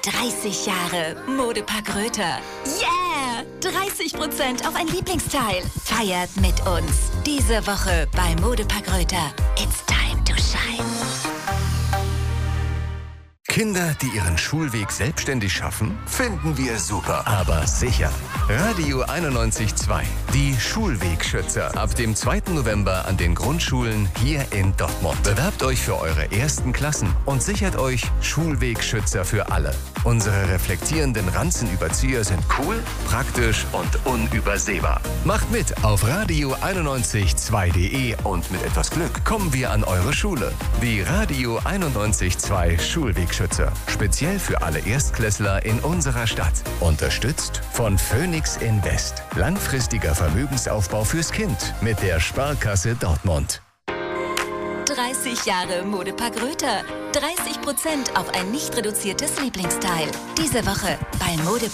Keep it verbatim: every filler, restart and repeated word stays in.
dreißig Jahre Modepark Röther. Yeah! dreißig Prozent auf ein Lieblingsteil. Feiert mit uns. Diese Woche bei Modepark Röther. It's time to shine. Kinder, die ihren Schulweg selbstständig schaffen, finden wir super, aber sicher. Radio einundneunzig Komma zwei. Die Schulwegschützer ab dem zweiten November an den Grundschulen hier in Dortmund. Bewerbt euch für eure ersten Klassen und sichert euch Schulwegschützer für alle. Unsere reflektierenden Ranzenüberzieher sind cool, praktisch und unübersehbar. Macht mit auf radio einundneunzig Komma zwei punkt de und mit etwas Glück kommen wir an eure Schule. Die Radio einundneunzig Komma zwei Schulwegschützer. Speziell für alle Erstklässler in unserer Stadt. Unterstützt von Phoenix Invest. Langfristiger Vermögensaufbau fürs Kind mit der Sparkasse Dortmund. dreißig Jahre Modepark Röther. dreißig Prozent auf ein nicht reduziertes Lieblingsteil. Diese Woche bei Modepark